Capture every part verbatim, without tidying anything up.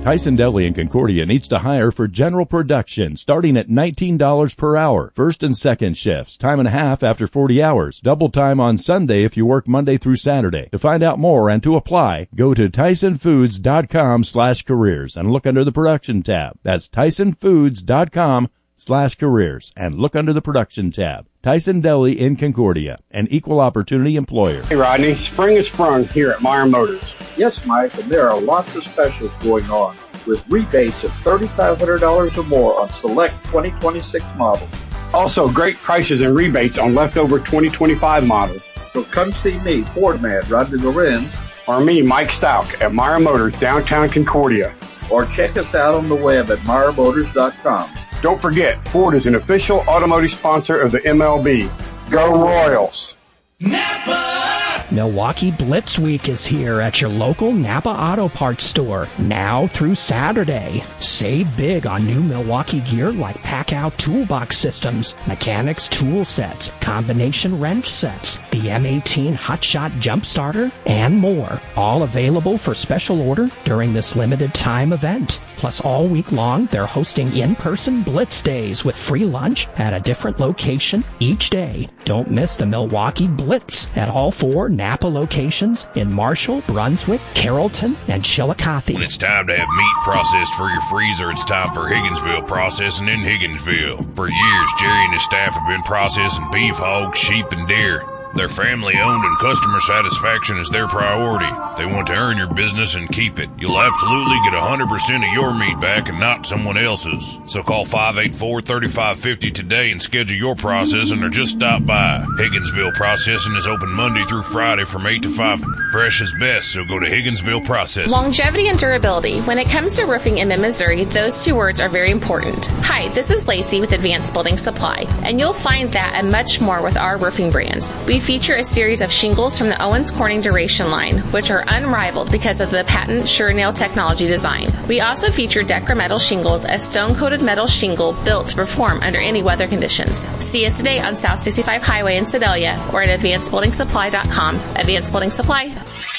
Tyson Deli in Concordia needs to hire for general production, starting at nineteen dollars per hour. First and second shifts, time and a half after forty hours. Double time on Sunday if you work Monday through Saturday. To find out more and to apply, go to tysonfoods.com slash careers and look under the production tab. That's tysonfoods.com slash careers and look under the production tab. Tyson Deli in Concordia, an equal opportunity employer. Hey Rodney, spring is sprung here at Meyer Motors. Yes, Mike, and there are lots of specials going on with rebates of three thousand five hundred dollars or more on select twenty twenty-six models. Also, great prices and rebates on leftover twenty twenty-five models. So come see me, Ford Man Rodney Lorenz, or me, Mike Stout, at Meyer Motors, downtown Concordia. Or check us out on the web at meyer motors dot com. Don't forget, Ford is an official automotive sponsor of the M L B. Go Royals! Napa! Milwaukee Blitz Week is here at your local Napa Auto Parts store, now through Saturday. Save big on new Milwaukee gear like Pack-Out toolbox systems, mechanics tool sets, combination wrench sets, the M eighteen Hotshot jump starter, and more. All available for special order during this limited time event. Plus, all week long, they're hosting in-person Blitz Days with free lunch at a different location each day. Don't miss the Milwaukee Blitz at all four Napa locations in Marshall, Brunswick, Carrollton, and Chillicothe. When it's time to have meat processed for your freezer, it's time for Higginsville Processing in Higginsville. For years, Jerry and his staff have been processing beef, hogs, sheep, and deer. They're family-owned and customer satisfaction is their priority. They want to earn your business and keep it. You'll absolutely get one hundred percent of your meat back and not someone else's. So call five eight four, three five five zero today and schedule your processing or just stop by. Higginsville Processing is open Monday through Friday from eight to five. Fresh is best, so go to Higginsville Processing. Longevity and durability. When it comes to roofing in Mid-Missouri, those two words are very important. Hi, this is Lacey with Advanced Building Supply, and you'll find that and much more with our roofing brands. We feature a series of shingles from the Owens Corning Duration line, which are unrivaled because of the patent Sure-Nail technology design. We also feature Decrametal shingles, a stone-coated metal shingle built to perform under any weather conditions. See us today on South sixty-five Highway in Sedalia or at advanced building supply dot com. Advanced Building Supply,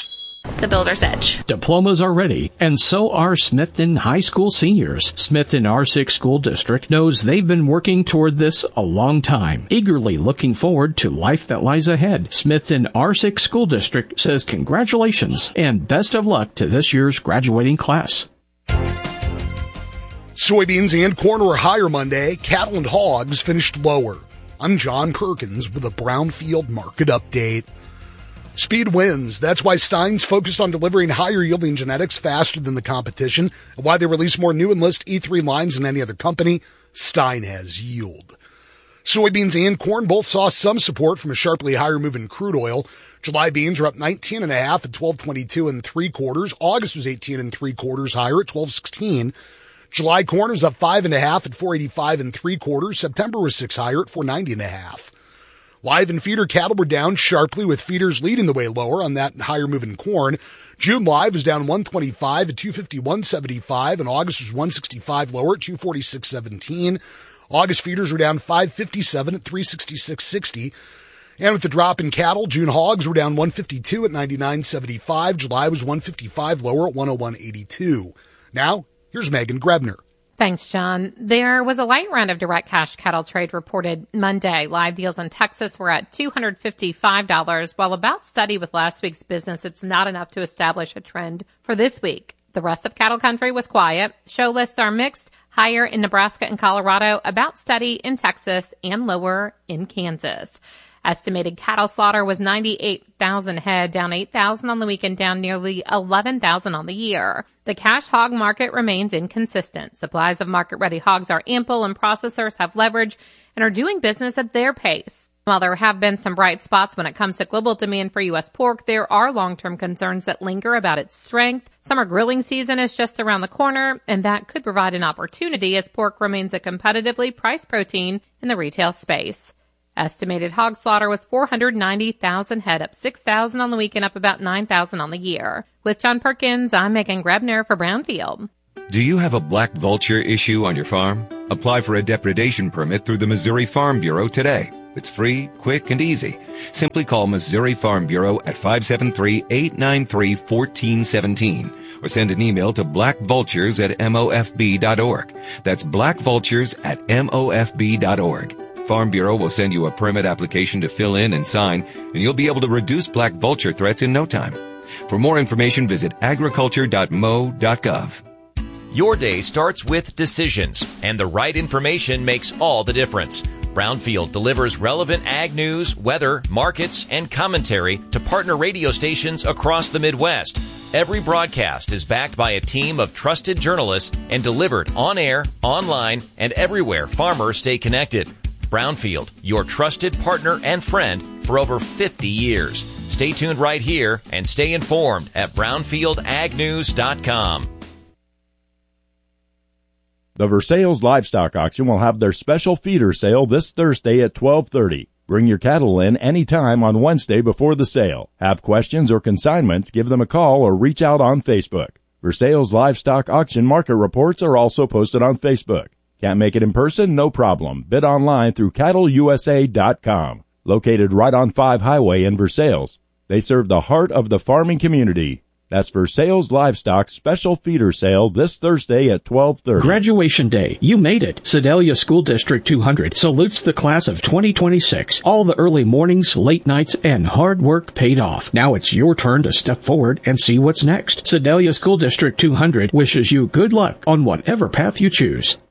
the builder's edge. Diplomas are ready, and so are Smithton High School seniors. Smithton R six School District knows they've been working toward this a long time, eagerly looking forward to life that lies ahead. Smithton R six School District says congratulations and best of luck to this year's graduating class. Soybeans and corn were higher Monday. Cattle and hogs finished lower. I'm John Perkins with a Brownfield Market Update. Speed wins. That's why Stein's focused on delivering higher yielding genetics faster than the competition, and why they release more new Enlist E three lines than any other company. Stein has yield. Soybeans and corn both saw some support from a sharply higher move in crude oil. July beans are up nineteen and a half at twelve twenty-two and three quarters. August was eighteen and three quarters higher at twelve sixteen. July corn was up five and a half at four eighty-five and three quarters. September was six higher at four ninety and a half. Live and feeder cattle were down sharply, with feeders leading the way lower on that higher move in corn. June live was down one twenty-five at two fifty-one seventy-five, and August was one sixty-five lower at two forty-six seventeen. August feeders were down five fifty-seven at three sixty-six sixty. And with the drop in cattle, June hogs were down one fifty-two at ninety-nine seventy-five. July was one fifty-five lower at one oh one eighty-two. Now, here's Megan Grebner. Thanks, John. There was a light round of direct cash cattle trade reported Monday. Live deals in Texas were at two hundred fifty-five dollars. While about steady with last week's business, it's not enough to establish a trend for this week. The rest of cattle country was quiet. Show lists are mixed, higher in Nebraska and Colorado, about steady in Texas, and lower in Kansas. Estimated cattle slaughter was ninety-eight thousand head, down eight thousand on the week and down nearly eleven thousand on the year. The cash hog market remains inconsistent. Supplies of market-ready hogs are ample, and processors have leverage and are doing business at their pace. While there have been some bright spots when it comes to global demand for U S pork, there are long-term concerns that linger about its strength. Summer grilling season is just around the corner, and that could provide an opportunity as pork remains a competitively priced protein in the retail space. Estimated hog slaughter was four hundred ninety thousand head, up six thousand on the week and up about nine thousand on the year. With John Perkins, I'm Megan Grebner for Brownfield. Do you have a black vulture issue on your farm? Apply for a depredation permit through the Missouri Farm Bureau today. It's free, quick, and easy. Simply call Missouri Farm Bureau at five seven three, eight nine three, one four one seven or send an email to blackvultures at M O F B dot org. That's blackvultures at M O F B dot org. Farm Bureau will send you a permit application to fill in and sign, and you'll be able to reduce black vulture threats in no time. For more information, visit agriculture dot m o dot gov. Your day starts with decisions, and the right information makes all the difference. Brownfield delivers relevant ag news, weather, markets, and commentary to partner radio stations across the Midwest. Every broadcast is backed by a team of trusted journalists and delivered on air, online, and everywhere farmers stay connected. Brownfield, your trusted partner and friend for over fifty years. Stay tuned right here and stay informed at brownfield ag news dot com. The Versailles Livestock Auction will have their special feeder sale this Thursday at twelve thirty. Bring your cattle in anytime on Wednesday before the sale. Have questions or consignments, give them a call or reach out on Facebook. Versailles Livestock Auction market reports are also posted on Facebook. Can't make it in person? No problem. Bid online through cattle U S A dot com. Located right on five Highway in Versailles. They serve the heart of the farming community. That's Versailles Livestock Special Feeder Sale this Thursday at twelve thirty. Graduation Day. You made it. Sedalia School District two hundred salutes the class of twenty twenty-six. All the early mornings, late nights, and hard work paid off. Now it's your turn to step forward and see what's next. Sedalia School District two hundred wishes you good luck on whatever path you choose.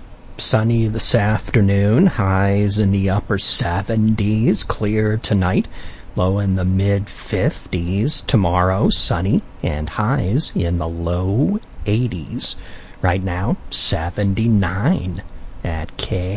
Sunny this afternoon. Highs in the upper seventies. Clear tonight. Low in the mid-fifties. Tomorrow, sunny and highs in the low eighties. Right now, seventy-nine at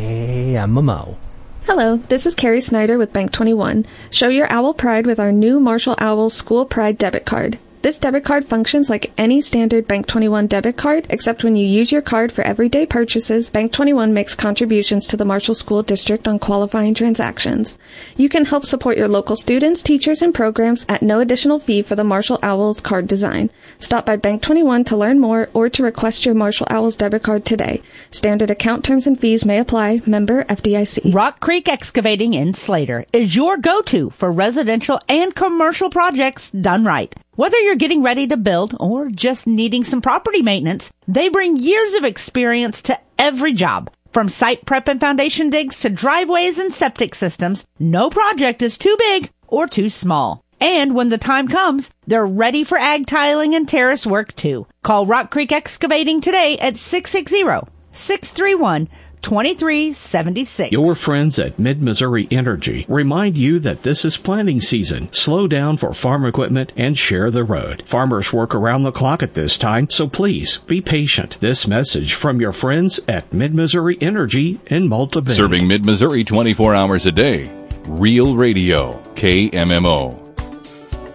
K M M O. Hello, this is Carrie Snyder with Bank twenty-one. Show your Owl Pride with our new Marshall Owl School Pride debit card. This debit card functions like any standard Bank twenty-one debit card, except when you use your card for everyday purchases, Bank twenty-one makes contributions to the Marshall School District on qualifying transactions. You can help support your local students, teachers, and programs at no additional fee for the Marshall Owls card design. Stop by Bank twenty-one to learn more or to request your Marshall Owls debit card today. Standard account terms and fees may apply. Member F D I C. Rock Creek Excavating in Slater is your go-to for residential and commercial projects done right. Whether you're getting ready to build or just needing some property maintenance, they bring years of experience to every job. From site prep and foundation digs to driveways and septic systems, no project is too big or too small. And when the time comes, they're ready for ag tiling and terrace work too. Call Rock Creek Excavating today at six six zero, six three one, two three seven six. Your friends at Mid-Missouri Energy remind you that this is planting season. Slow down for farm equipment and share the road. Farmers work around the clock at this time, so please be patient. This message from your friends at Mid-Missouri Energy in Malta Bay. Serving Mid-Missouri twenty-four hours a day. Real Radio, K M M O.